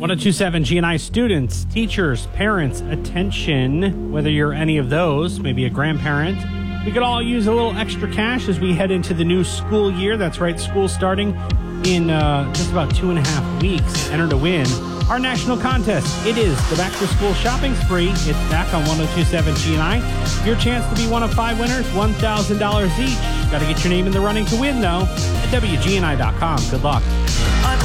1027 GNI students, teachers, parents, attention, whether you're any of those, maybe a grandparent. We could all use a little extra cash as we head into the new school year. That's right, school starting in just about 2.5 weeks. Enter to win our national contest. It is the Back to School Shopping Spree. It's back on 1027 GNI. Your chance to be one of 5 winners, $1,000 each. Got to get your name in the running to win, though, at WGNI.com. Good luck.